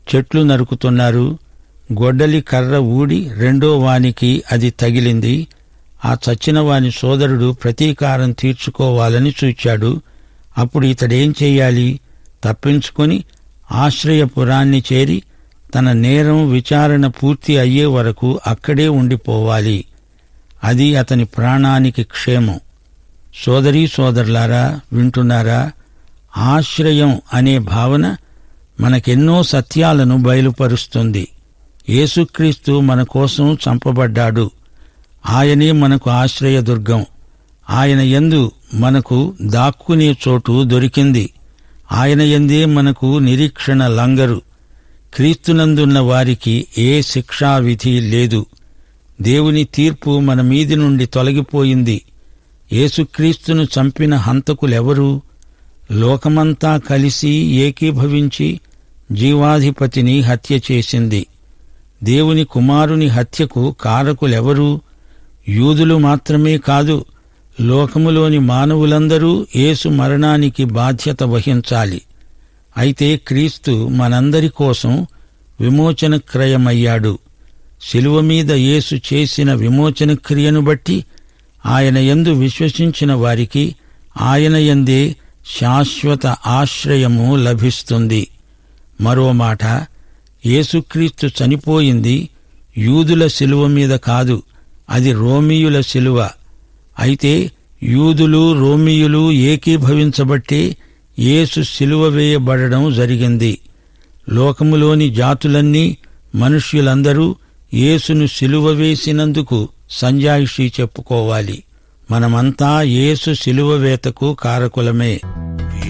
చెట్లు నరుకుతున్నారు. గొడ్డలి కర్ర ఊడి రెండో వానికి అది తగిలింది. ఆ చచ్చిన వాని సోదరుడు ప్రతీకారం తీర్చుకోవాలని చూచాడు. అప్పుడు ఇతడేం చెయ్యాలి? తప్పించుకొని ఆశ్రయపురాన్ని చేరి తన నేరం విచారణ పూర్తి అయ్యే వరకు అక్కడే ఉండిపోవాలి. అది అతని ప్రాణానికి క్షేమం. సోదరీ సోదరులారా, వింటున్నారా? ఆశ్రయం అనే భావన మనకెన్నో సత్యాలను బయలుపరుస్తుంది. యేసుక్రీస్తు మన కోసం చంపబడ్డాడు. ఆయనే మనకు ఆశ్రయదుర్గం. ఆయన యందు మనకు దాక్కునే చోటు దొరికింది. ఆయన యందే మనకు నిరీక్షణ లంగరు. క్రీస్తునందున్న వారికి ఏ శిక్షావిధి లేదు. దేవుని తీర్పు మన మీది నుండి తొలగిపోయింది. యేసుక్రీస్తును చంపిన హంతకులెవరు? లోకమంతా కలిసి ఏకీభవించి జీవాధిపతిని హత్య చేసింది. దేవుని కుమారుని హత్యకు కారకులెవరు? యూదులు మాత్రమే కాదు, లోకములోని మానవులందరూ యేసు మరణానికి బాధ్యత వహించాలి. అయితే క్రీస్తు మనందరి కోసం విమోచన క్రయమయ్యాడు. శిలువ మీద యేసు చేసిన విమోచన క్రియను బట్టి ఆయన యందు విశ్వసించిన వారికి ఆయన యందే శాశ్వత ఆశ్రయము లభిస్తుంది. మరో మాట, యేసుక్రీస్తు చనిపోయింది యూదుల శిలువ మీద కాదు, అది రోమీయుల శిలువ. అయితే యూదులు రోమీయులు ఏకీభవించబట్టే యేసు శిలువ వేయబడడం జరిగింది. లోకములోని జాతులన్నీ, మనుష్యులందరూ యేసును శిలువ వేసినందుకు సంజాయిషీ చెప్పుకోవాలి. మనమంతా యేసు శిలువ వేతకు కారకులమే.